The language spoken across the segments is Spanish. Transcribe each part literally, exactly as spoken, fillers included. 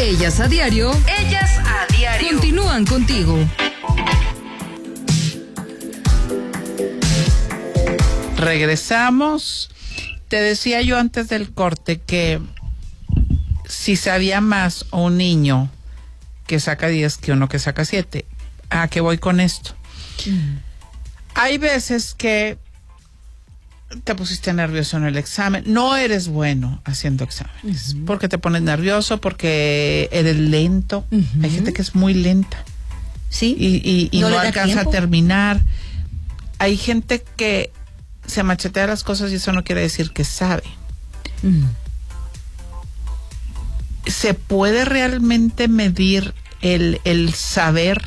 Ellas a diario. Ellas a diario. Continúan contigo. Regresamos. Te decía yo antes del corte que si sabía más un niño que saca diez que uno que saca siete. ¿A qué voy con esto? Mm. Hay veces que te pusiste nervioso en el examen. No eres bueno haciendo exámenes. Uh-huh. Porque te pones nervioso, porque eres lento. Uh-huh. Hay gente que es muy lenta. Sí. Y, y, y no, no alcanza tiempo. a terminar. Hay gente que se machetea las cosas y eso no quiere decir que sabe. Uh-huh. ¿Se puede realmente medir el, el saber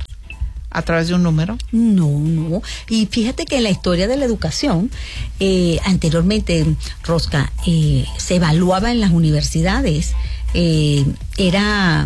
a través de un número? No, no. Y fíjate que en la historia de la educación, eh, anteriormente, Rosca, eh, se evaluaba en las universidades, eh, era,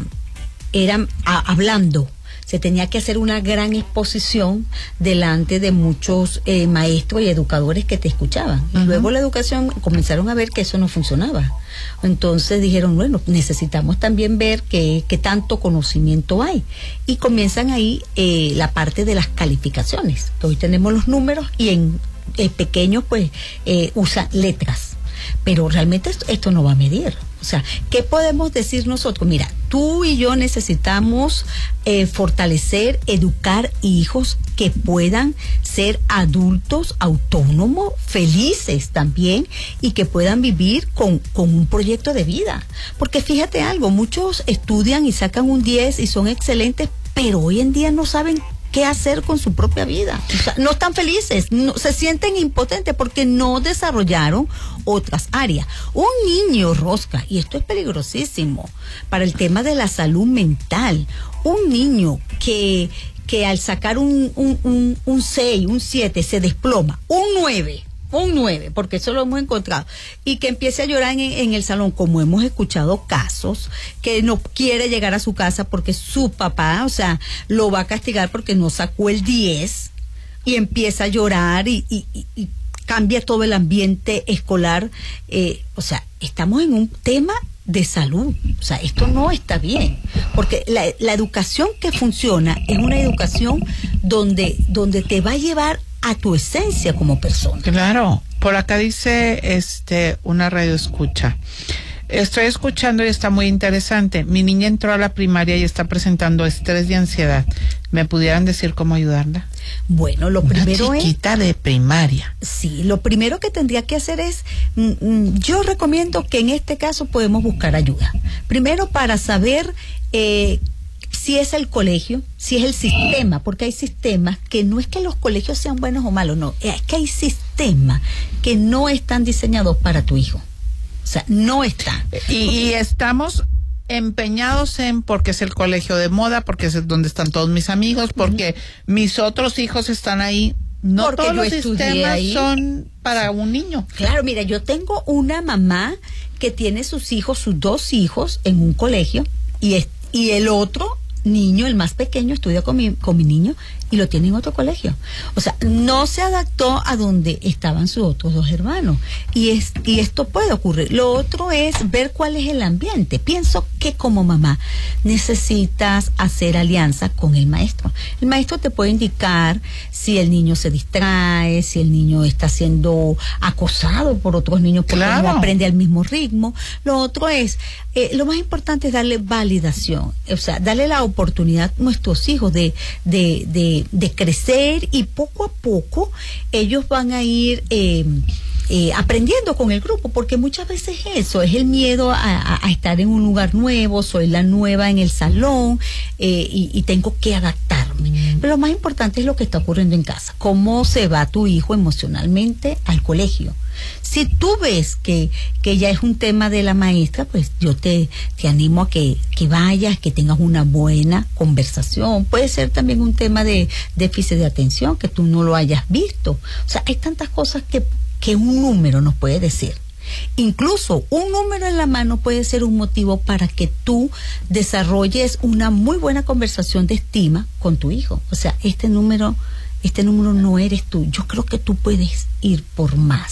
era a, hablando. Se tenía que hacer una gran exposición delante de muchos eh, maestros y educadores que te escuchaban. Uh-huh. Y luego la educación comenzaron a ver que eso no funcionaba. Entonces dijeron, bueno, necesitamos también ver qué, qué tanto conocimiento hay. Y comienzan ahí eh, la parte de las calificaciones. Que hoy tenemos los números y en eh, pequeños pues eh, usan letras. Pero realmente esto, esto no va a medir. O sea, ¿qué podemos decir nosotros? Mira, tú y yo necesitamos eh, fortalecer, educar hijos que puedan ser adultos autónomos, felices también, y que puedan vivir con, con un proyecto de vida. Porque fíjate algo, muchos estudian y sacan un diez y son excelentes, pero hoy en día no saben qué hacer con su propia vida. O sea, no están felices, no, se sienten impotentes porque no desarrollaron otras áreas. Un niño, Rosca, y esto es peligrosísimo para el tema de la salud mental, un niño que, que al sacar un, un, un, un seis, un siete, se desploma, un nueve, un nueve, porque eso lo hemos encontrado, y que empiece a llorar en, en el salón, como hemos escuchado casos, que no quiere llegar a su casa porque su papá, o sea, lo va a castigar porque no sacó el diez, y empieza a llorar y, y, y, y cambia todo el ambiente escolar. Eh, o sea, estamos en un tema de salud. O sea, esto no está bien, porque la, la educación que funciona es una educación donde, donde te va a llevar a tu esencia como persona. Claro. Por acá dice este una radio escucha. Estoy escuchando y está muy interesante. Mi niña entró a la primaria y está presentando estrés y ansiedad. ¿Me pudieran decir cómo ayudarla? Bueno, lo una primero es... chiquita de primaria. Sí, lo primero que tendría que hacer es... Mm, mm, yo recomiendo que en este caso podemos buscar ayuda. Primero para saber... Eh, si es el colegio, si es el sistema, porque hay sistemas que no es que los colegios sean buenos o malos, no, es que hay sistemas que no están diseñados para tu hijo. O sea, no están. Y, y estamos empeñados en, porque es el colegio de moda, porque es donde están todos mis amigos, porque uh-huh. mis otros hijos están ahí. No porque todos los sistemas ahí. Son para un niño. Claro, mira, yo tengo una mamá que tiene sus hijos, sus dos hijos en un colegio, y, es, y el otro niño, el más pequeño, estudia con mi, con mi niño y lo tiene en otro colegio. O sea, no se adaptó a donde estaban sus otros dos hermanos. Y, es, y esto puede ocurrir. Lo otro es ver cuál es el ambiente. Pienso que como mamá necesitas hacer alianza con el maestro. El maestro te puede indicar si el niño se distrae, si el niño está siendo acosado por otros niños porque claro. no aprende al mismo ritmo. Lo otro es, eh, lo más importante es darle validación. O sea, darle la oportunidad a nuestros hijos de, de, de de crecer, y poco a poco ellos van a ir eh, eh, aprendiendo con el grupo, porque muchas veces eso es el miedo a, a, a estar en un lugar nuevo. Soy la nueva en el salón eh, y, y tengo que adaptarme. Mm. Pero lo más importante es lo que está ocurriendo en casa, cómo se va tu hijo emocionalmente al colegio. Si tú ves que, que ya es un tema de la maestra, pues yo te, te animo a que, que vayas, que tengas una buena conversación. Puede ser también un tema de déficit de atención, que tú no lo hayas visto. O sea, hay tantas cosas que, que un número nos puede decir. Incluso un número en la mano puede ser un motivo para que tú desarrolles una muy buena conversación de estima con tu hijo. O sea, este número, este número no eres tú. Yo creo que tú puedes ir por más.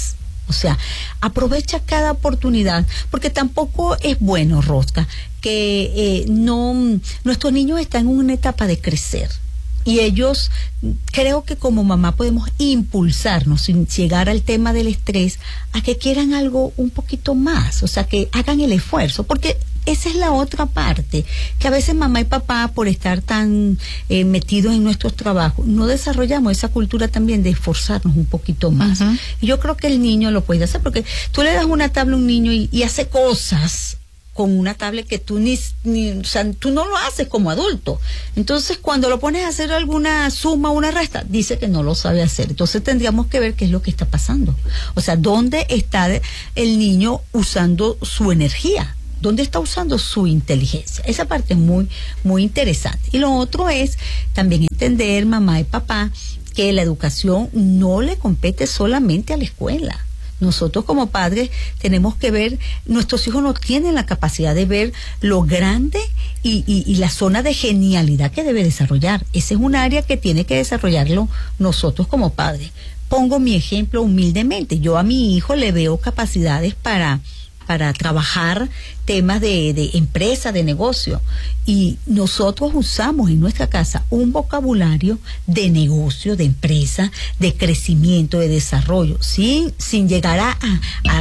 O sea, aprovecha cada oportunidad, porque tampoco es bueno, Rosca, que eh, no nuestros niños están en una etapa de crecer. Y ellos, creo que como mamá podemos impulsarnos sin llegar al tema del estrés a que quieran algo un poquito más, o sea, que hagan el esfuerzo, porque esa es la otra parte, que a veces mamá y papá, por estar tan eh, metidos en nuestros trabajos, no desarrollamos esa cultura también de esforzarnos un poquito más. Uh-huh. Y yo creo que el niño lo puede hacer, porque tú le das una tabla a un niño y, y hace cosas con una tablet que tú ni, ni, o sea, tú no lo haces como adulto. Entonces, cuando lo pones a hacer alguna suma o una resta, dice que no lo sabe hacer. Entonces, tendríamos que ver qué es lo que está pasando. O sea, ¿dónde está el niño usando su energía? ¿Dónde está usando su inteligencia? Esa parte es muy, muy interesante. Y lo otro es también entender, mamá y papá, que la educación no le compete solamente a la escuela. Nosotros como padres tenemos que ver, nuestros hijos no tienen la capacidad de ver lo grande y, y, y la zona de genialidad que debe desarrollar. Ese es un área que tiene que desarrollarlo nosotros como padres. Pongo mi ejemplo humildemente. Yo a mi hijo le veo capacidades para, para trabajar temas de, de empresa, de negocio. Y nosotros usamos en nuestra casa un vocabulario de negocio, de empresa, de crecimiento, de desarrollo, sin, sin llegar a, a,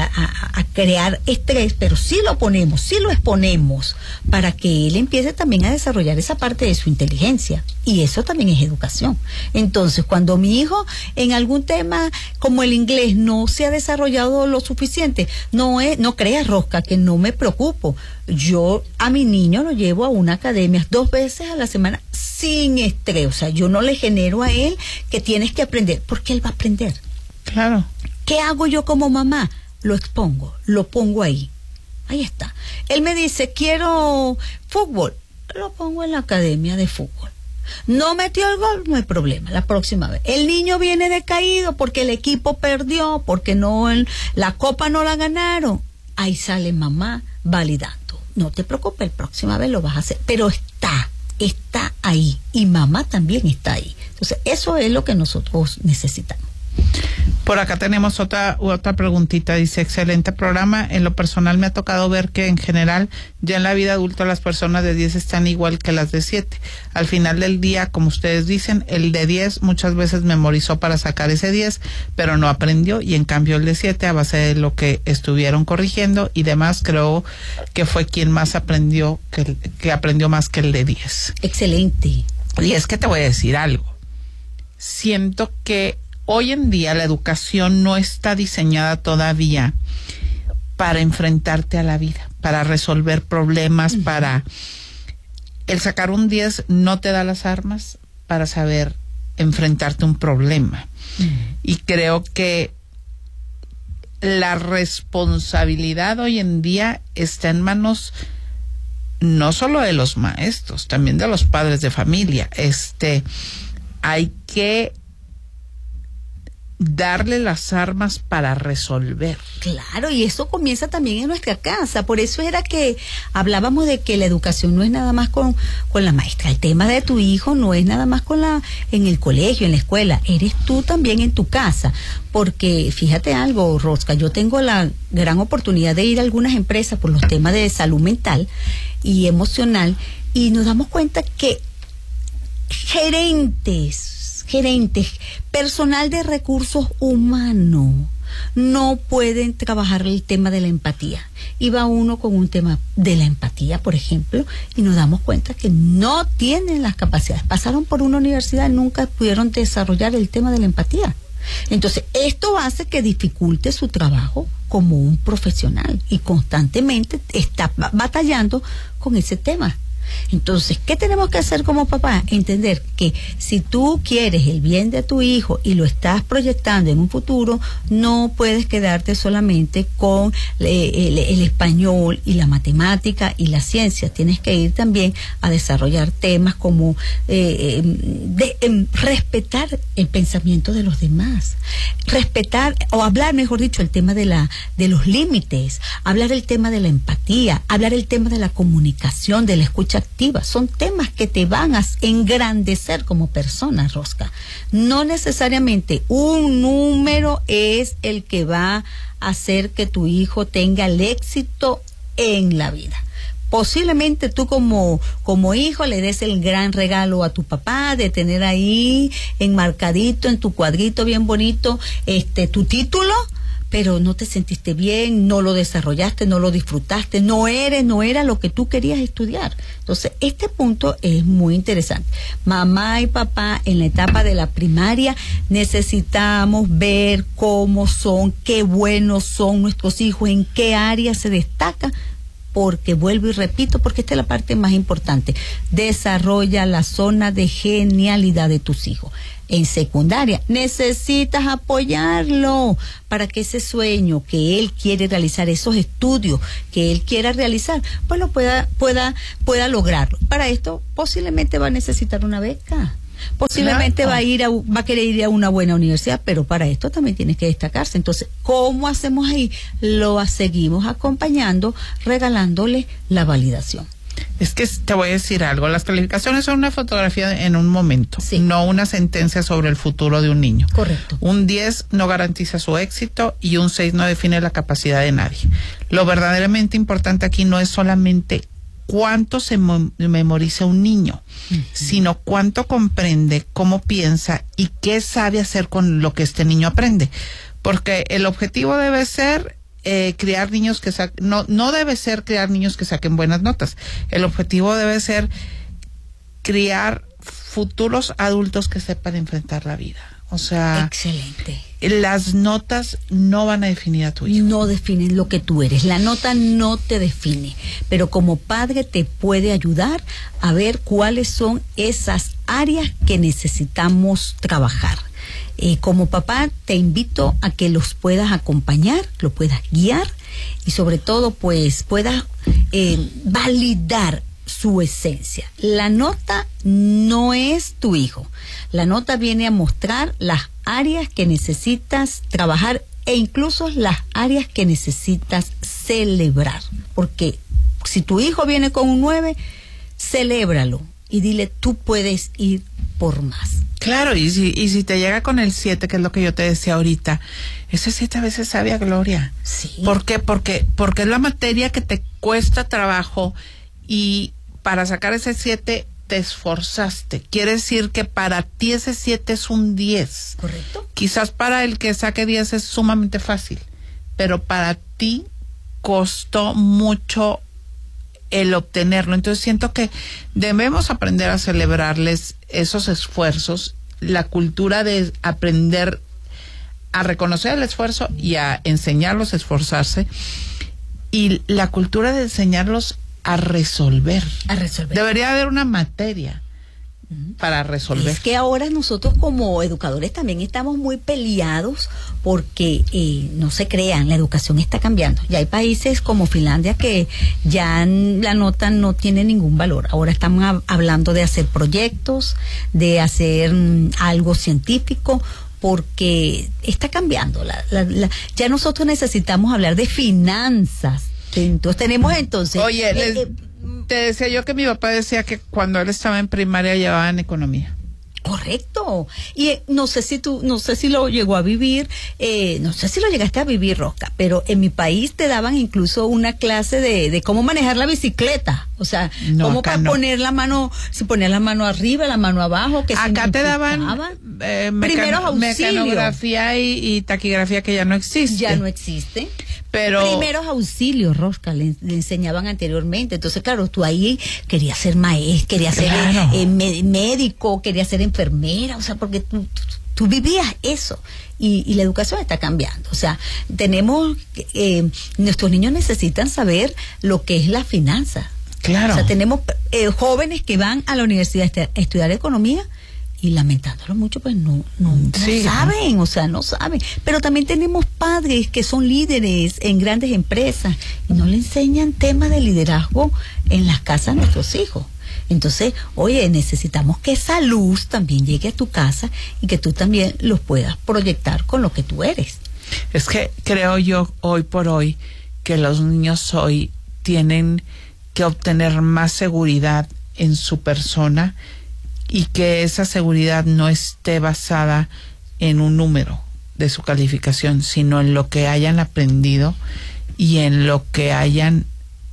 a, a crear estrés, pero sí lo ponemos, sí lo exponemos para que él empiece también a desarrollar esa parte de su inteligencia. Y eso también es educación. Entonces, cuando mi hijo en algún tema como el inglés no se ha desarrollado lo suficiente, no es, no creas, Rosca, que no me preocupo. Yo a mi niño lo llevo a una academia dos veces a la semana sin estrés. O sea, yo no le genero a él que tienes que aprender, porque él va a aprender. Claro. ¿Qué hago yo como mamá? Lo expongo, lo pongo ahí. Ahí está. Él me dice, quiero fútbol. Lo pongo en la academia de fútbol. No metió el gol, no hay problema, la próxima vez. El niño viene decaído porque el equipo perdió, porque no el, la copa no la ganaron. Ahí sale mamá validando. No te preocupes, la próxima vez lo vas a hacer. Pero está, está ahí. Y mamá también está ahí. Entonces, eso es lo que nosotros necesitamos. Por acá tenemos otra otra preguntita. Dice, excelente programa. En lo personal me ha tocado ver que en general ya en la vida adulta las personas de diez están igual que las de siete. Al final del día, como ustedes dicen, el de diez muchas veces memorizó para sacar ese diez, pero no aprendió, y en cambio el de siete, a base de lo que estuvieron corrigiendo y demás, creo que fue quien más aprendió, que, que aprendió más que el de diez. Excelente. Y es que te voy a decir algo. Siento que hoy en día la educación no está diseñada todavía para enfrentarte a la vida, para resolver problemas, uh-huh. para... El sacar un diez no te da las armas para saber enfrentarte a un problema. Uh-huh. Y creo que la responsabilidad hoy en día está en manos no solo de los maestros, también de los padres de familia. Este, hay que darle las armas para resolver. Claro, y eso comienza también en nuestra casa. Por eso era que hablábamos de que la educación no es nada más con, con la maestra. El tema de tu hijo no es nada más con la, en el colegio, en la escuela. Eres tú también en tu casa. Porque fíjate algo, Rosca, yo tengo la gran oportunidad de ir a algunas empresas por los temas de salud mental y emocional, y nos damos cuenta que gerentes gerentes, personal de recursos humanos, no pueden trabajar el tema de la empatía. Y va uno con un tema de la empatía, por ejemplo, y nos damos cuenta que no tienen las capacidades. Pasaron por una universidad y nunca pudieron desarrollar el tema de la empatía. Entonces, esto hace que dificulte su trabajo como un profesional y constantemente está batallando con ese tema. Entonces, ¿qué tenemos que hacer como papá? Entender que si tú quieres el bien de tu hijo y lo estás proyectando en un futuro, no puedes quedarte solamente con eh, el, el español y la matemática y la ciencia. Tienes que ir también a desarrollar temas como eh, de, eh, respetar el pensamiento de los demás, respetar o hablar, mejor dicho, el tema de la de los límites, hablar el tema de la empatía, hablar el tema de la comunicación, de la escucha activa. Son temas que te van a engrandecer como persona, Rosca. No necesariamente un número es el que va hacer que tu hijo tenga el éxito en la vida. Posiblemente tú como, como hijo le des el gran regalo a tu papá de tener ahí enmarcadito en tu cuadrito bien bonito este tu título, pero no te sentiste bien, no lo desarrollaste, no lo disfrutaste, no eres, no era lo que tú querías estudiar. Entonces, este punto es muy interesante. Mamá y papá en la etapa de la primaria necesitamos ver cómo son, qué buenos son nuestros hijos, en qué área se destacan, porque vuelvo y repito, porque esta es la parte más importante. Desarrolla la zona de genialidad de tus hijos. En secundaria necesitas apoyarlo para que ese sueño que él quiere realizar, esos estudios que él quiera realizar, pues lo pueda pueda pueda lograrlo. Para esto posiblemente va a necesitar una beca. Posiblemente va a ir a, va a querer ir a una buena universidad, pero para esto también tienes que destacarse. Entonces, ¿cómo hacemos ahí? Lo seguimos acompañando, regalándole la validación. Es que te voy a decir algo, las calificaciones son una fotografía en un momento, sí, no una sentencia sobre el futuro de un niño. Correcto. Un diez no garantiza su éxito y un seis no define la capacidad de nadie. Lo verdaderamente importante aquí no es solamente cuánto se memoriza un niño, uh-huh, sino cuánto comprende, cómo piensa y qué sabe hacer con lo que este niño aprende. Porque el objetivo debe ser eh, criar niños que sa- no no debe ser criar niños que saquen buenas notas. El objetivo debe ser criar futuros adultos que sepan enfrentar la vida. O sea, excelente. Las notas no van a definir a tu hijo. No definen lo que tú eres. La nota no te define, pero como padre te puede ayudar a ver cuáles son esas áreas que necesitamos trabajar. Eh, como papá te invito a que los puedas acompañar, lo puedas guiar y sobre todo pues puedas eh, validar su esencia. La nota no es tu hijo. La nota viene a mostrar las áreas que necesitas trabajar e incluso las áreas que necesitas celebrar. Porque si tu hijo viene con un nueve, celébralo y dile, tú puedes ir por más. Claro, y si, y si te llega con el siete, que es lo que yo te decía ahorita, ese siete a veces sabe a gloria. Sí. ¿Por qué? Porque, porque es la materia que te cuesta trabajo y para sacar ese siete te esforzaste. Quiere decir que para ti ese siete es un diez. Correcto. Quizás para el que saque diez es sumamente fácil, pero para ti costó mucho el obtenerlo. Entonces siento que debemos aprender a celebrarles esos esfuerzos, la cultura de aprender a reconocer el esfuerzo y a enseñarlos a esforzarse, y la cultura de enseñarlos a resolver. A resolver. Debería haber una materia para resolver. Es que ahora nosotros como educadores también estamos muy peleados porque eh, no se crean, la educación está cambiando. Ya hay países como Finlandia que ya la nota no tiene ningún valor. Ahora estamos a, hablando de hacer proyectos, de hacer mm, algo científico, porque está cambiando. La, la, la, ya nosotros necesitamos hablar de finanzas. Entonces tenemos entonces... Oye, eh, les, eh, te decía yo que mi papá decía que cuando él estaba en primaria llevaban economía. Correcto. Y eh, no sé si tú, no sé si lo llegó a vivir, eh, no sé si lo llegaste a vivir, Rosca, pero en mi país te daban incluso una clase de, de cómo manejar la bicicleta. O sea, no, cómo para no. poner la mano, si poner la mano arriba, la mano abajo, que acá te daban eh, primeros auxilios. mecanografía y, y taquigrafía, que ya no existe. Ya no existe. Pero primeros auxilios, Rosca, le, le enseñaban anteriormente. Entonces, claro, tú ahí querías ser maestro, querías claro. ser eh, me, médico, querías ser enfermera, o sea, porque tú, tú, tú vivías eso. Y, y la educación está cambiando. O sea, tenemos, eh, nuestros niños necesitan saber lo que es la finanza. Claro. O sea, tenemos eh, jóvenes que van a la universidad a estudiar economía y lamentándolo mucho, pues no, no, sí, no saben, o sea, no saben. Pero también tenemos padres que son líderes en grandes empresas y no le enseñan temas de liderazgo en las casas a nuestros hijos. Entonces, oye, necesitamos que esa luz también llegue a tu casa y que tú también los puedas proyectar con lo que tú eres. Es que creo yo hoy por hoy que los niños hoy tienen que obtener más seguridad en su persona y que esa seguridad no esté basada en un número, de su calificación, sino en lo que hayan aprendido y en lo que hayan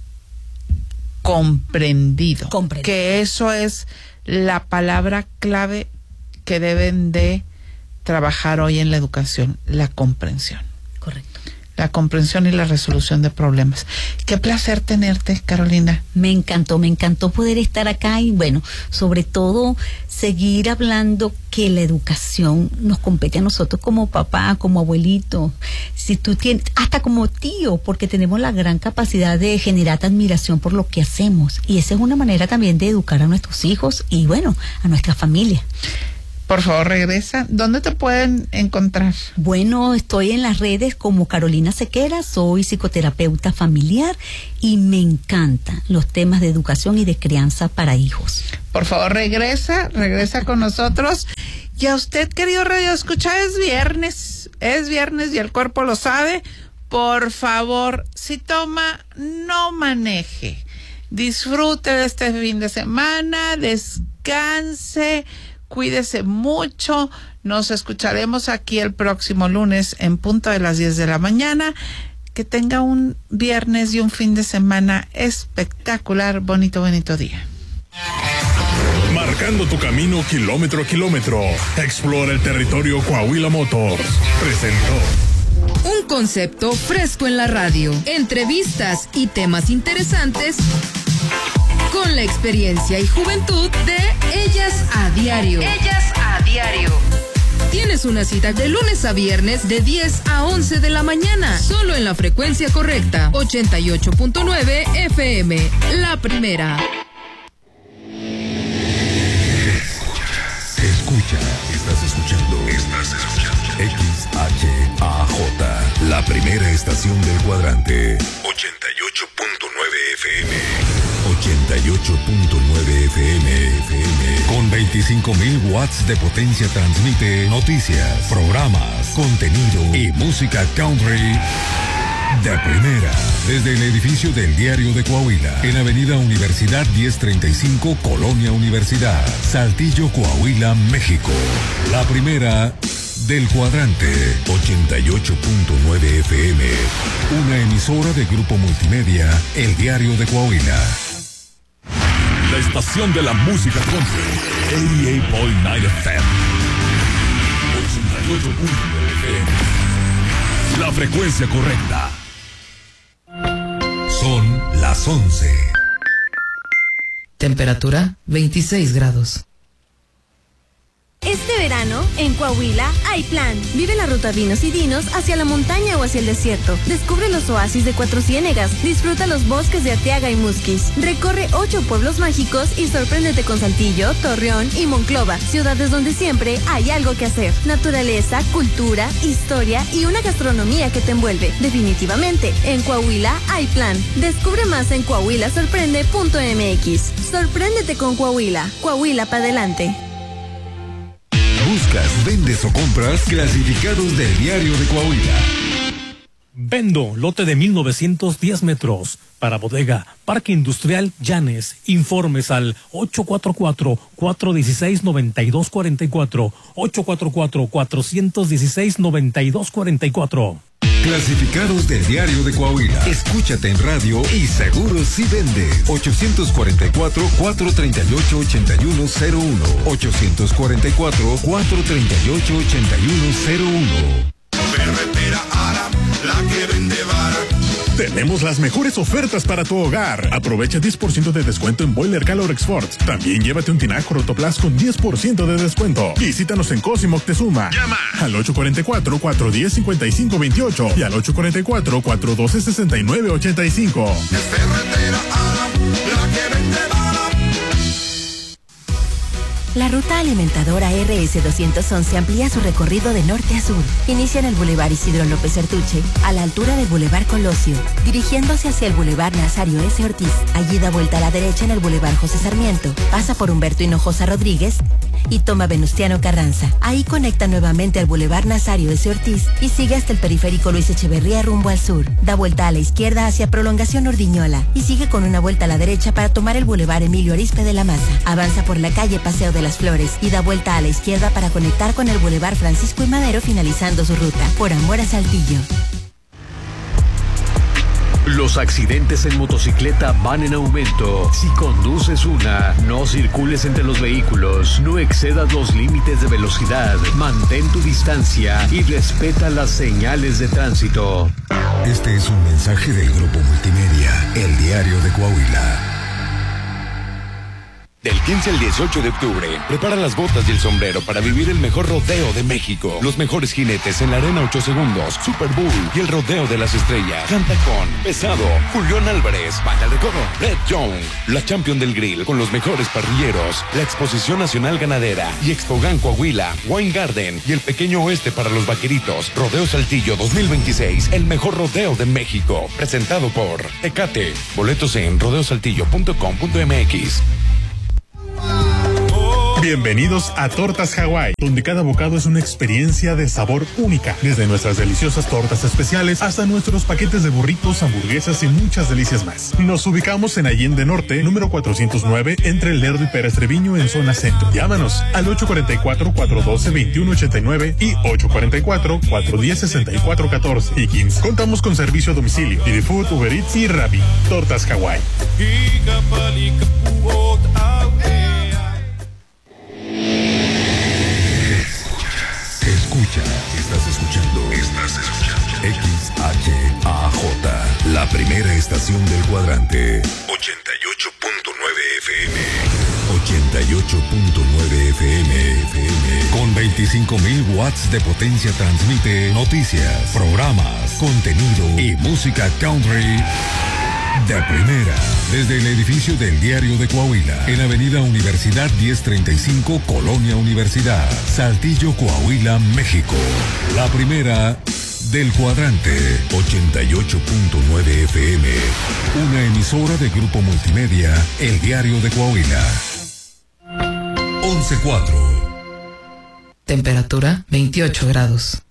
comprendido. Comprendido. Que eso es la palabra clave que deben de trabajar hoy en la educación, la comprensión. Correcto. La comprensión y la resolución de problemas. Qué placer tenerte, Carolina. Me encantó, me encantó poder estar acá y bueno, sobre todo seguir hablando que la educación nos compete a nosotros como papá, como abuelito, si tú tienes, hasta como tío, porque tenemos la gran capacidad de generar admiración por lo que hacemos y esa es una manera también de educar a nuestros hijos y bueno, a nuestra familia. Por favor, regresa. ¿Dónde te pueden encontrar? Bueno, estoy en las redes como Carolina Sequera, soy psicoterapeuta familiar y me encantan los temas de educación y de crianza para hijos. Por favor, regresa, regresa con nosotros. Y a usted, querido Radio Escucha, es viernes, es viernes y el cuerpo lo sabe. Por favor, si toma, no maneje. Disfrute de este fin de semana, descanse. Cuídese mucho, nos escucharemos aquí el próximo lunes en punto de las diez de la mañana. Que tenga un viernes y un fin de semana espectacular, bonito, bonito día. Marcando tu camino kilómetro a kilómetro, explora el territorio Coahuila Motors. Presentó Un concepto fresco en la radio, entrevistas y temas interesantes con la experiencia y juventud de Ellas a Diario. Ellas a Diario. Tienes una cita de lunes a viernes de diez a once de la mañana, solo en la frecuencia correcta, ochenta y ocho punto nueve F M, la primera. Escucha, estás escuchando, estás escuchando X H A J, la primera estación del cuadrante, ochenta y ocho punto nueve F M. ochenta y ocho punto nueve F M, F M, con veinticinco mil watts de potencia transmite noticias, programas, contenido y música country de primera, desde el edificio del Diario de Coahuila, en Avenida Universidad diez treinta y cinco, Colonia Universidad, Saltillo, Coahuila, México. La primera del cuadrante, ochenta y ocho punto nueve F M, una emisora de Grupo Multimedia, El Diario de Coahuila. la estación de la música country, ochenta y ocho punto nueve F M. ochenta y ocho punto nueve F M. La frecuencia correcta. Son las once. Temperatura veintiséis grados. Este verano, en Coahuila, hay plan. Vive la ruta Vinos y Dinos hacia la montaña o hacia el desierto. Descubre los oasis de Cuatro Ciénegas. Disfruta los bosques de Arteaga y Musquis. Recorre ocho pueblos mágicos y sorpréndete con Saltillo, Torreón y Monclova. Ciudades donde siempre hay algo que hacer. Naturaleza, cultura, historia y una gastronomía que te envuelve. Definitivamente, en Coahuila hay plan. Descubre más en coahuila sorprende punto m x. Sorpréndete con Coahuila. Coahuila para adelante. Buscas, vendes o compras clasificados del Diario de Coahuila. Vendo lote de mil novecientos diez metros para bodega Parque Industrial Llanes. Informes al ocho cuatro cuatro, cuatro uno seis, nueve dos cuatro cuatro, ocho cuatro cuatro, cuatro uno seis, nueve dos cuatro cuatro. Clasificados del Diario de Coahuila. Escúchate en radio y seguro si vendes. ocho cuatro cuatro, cuatro tres ocho, ocho uno cero uno. ocho cuatro cuatro, cuatro tres ocho, ocho uno cero uno. Ferretera Ara, la que vende vara. Tenemos las mejores ofertas para tu hogar. Aprovecha diez por ciento de descuento en Boiler Calorex Ford. También llévate un tinaco Rotoplas con diez por ciento de descuento. Visítanos en Cosimo Moctezuma. Llama al ocho cuatro cuatro, cuatro uno cero, cinco cinco dos ocho y al ocho cuatro cuatro, cuatro uno dos, seis nueve ocho cinco. Es Ferretera Ara, la que vende vara. La ruta alimentadora R S doscientos once amplía su recorrido de norte a sur. Inicia en el Boulevard Isidro López Artuche, a la altura del Boulevard Colosio, dirigiéndose hacia el Boulevard Nazario S. Ortiz. Allí da vuelta a la derecha en el Boulevard José Sarmiento, pasa por Humberto Hinojosa Rodríguez y toma Venustiano Carranza. Ahí conecta nuevamente al Boulevard Nazario S. Ortiz y sigue hasta el periférico Luis Echeverría rumbo al sur. Da vuelta a la izquierda hacia Prolongación Urdiñola y sigue con una vuelta a la derecha para tomar el Boulevard Emilio Arizpe de la Maza. Avanza por la calle Paseo de las Flores y da vuelta a la izquierda para conectar con el Boulevard Francisco y Madero, finalizando su ruta. Por amor a Saltillo. Los accidentes en motocicleta van en aumento. Si conduces una, no circules entre los vehículos, no excedas los límites de velocidad, mantén tu distancia y respeta las señales de tránsito. Este es un mensaje del Grupo Multimedia, el diario de Coahuila. Del quince al dieciocho de octubre, prepara las botas y el sombrero para vivir el mejor rodeo de México. Los mejores jinetes en la arena ocho segundos, Super Bowl y el rodeo de las estrellas. Canta con Pesado, Julián Álvarez, Banda de Coro, Red Young, la Champion del Grill con los mejores parrilleros, la Exposición Nacional Ganadera y Expogan Coahuila, Wine Garden y el Pequeño Oeste para los Vaqueritos. Rodeo Saltillo dos mil veintiséis, el mejor rodeo de México. Presentado por Tecate. Boletos en rodeo saltillo punto com punto m x. Bienvenidos a Tortas Hawái, donde cada bocado es una experiencia de sabor única. Desde nuestras deliciosas tortas especiales hasta nuestros paquetes de burritos, hamburguesas y muchas delicias más. Nos ubicamos en Allende Norte, número cuatrocientos nueve, entre Lerdo y Pérez Treviño, en zona centro. Llámanos al ocho cuatro cuatro, cuatro uno dos, dos uno ocho nueve y ocho cuatro cuatro, cuatro uno cero, seis cuatro uno cuatro. Y quince. Contamos con servicio a domicilio, Didi Food, Uber Eats y Rappi. Tortas Hawái. Escucha, estás escuchando, estás escuchando X H A J, la primera estación del cuadrante. ochenta y ocho punto nueve F M. ochenta y ocho punto nueve F M, F M. Con veinticinco mil watts de potencia transmite noticias, programas, contenido y música country de primera. Desde el edificio del Diario de Coahuila, en Avenida Universidad diez treinta y cinco, Colonia Universidad, Saltillo, Coahuila, México. La primera del cuadrante, ochenta y ocho punto nueve F M. Una emisora de Grupo Multimedia, el Diario de Coahuila. once cuatro. Temperatura veintiocho grados.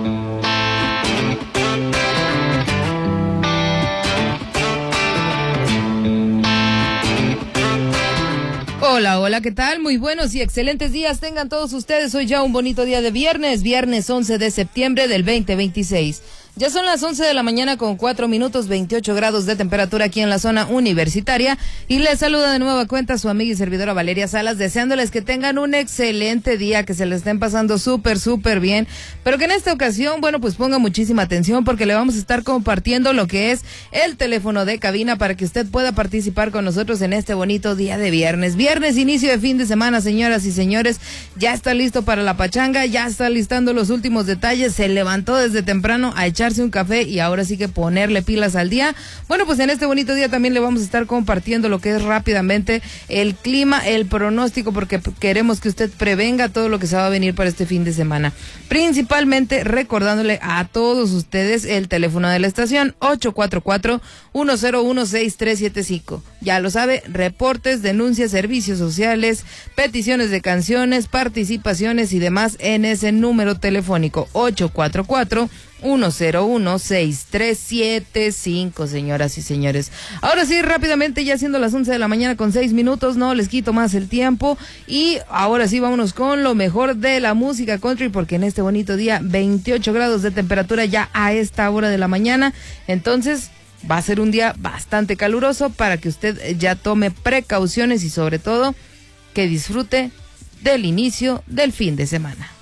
Hola, hola, ¿qué tal? Muy buenos y excelentes días tengan todos ustedes. Hoy ya un bonito día de viernes, viernes once de septiembre del veinte veintiséis. Ya son las once de la mañana con cuatro minutos, veintiocho grados de temperatura aquí en la zona universitaria. Y les saluda de nueva cuenta su amiga y servidora Valeria Salas, deseándoles que tengan un excelente día, que se le estén pasando súper, súper bien. Pero que en esta ocasión, bueno, pues ponga muchísima atención porque le vamos a estar compartiendo lo que es el teléfono de cabina para que usted pueda participar con nosotros en este bonito día de viernes. Viernes, inicio de fin de semana, señoras y señores. Ya está listo para la pachanga, ya está listando los últimos detalles. Se levantó desde temprano a echar un café y ahora sí que ponerle pilas al día. Bueno, pues en este bonito día también le vamos a estar compartiendo lo que es rápidamente el clima, el pronóstico, porque queremos que usted prevenga todo lo que se va a venir para este fin de semana. Principalmente recordándole a todos ustedes el teléfono de la estación, ocho cuatro cuatro, uno cero uno, seis tres siete cinco. Ya lo sabe, reportes, denuncias, servicios sociales, peticiones de canciones, participaciones y demás en ese número telefónico, ocho cuatro cuatro, uno cero uno, seis tres siete cinco, señoras y señores. Ahora sí, rápidamente, ya siendo las once de la mañana con seis minutos, no les quito más el tiempo. Y ahora sí, vámonos con lo mejor de la música country, porque en este bonito día, veintiocho grados de temperatura ya a esta hora de la mañana. Entonces, va a ser un día bastante caluroso para que usted ya tome precauciones y sobre todo, que disfrute del inicio del fin de semana.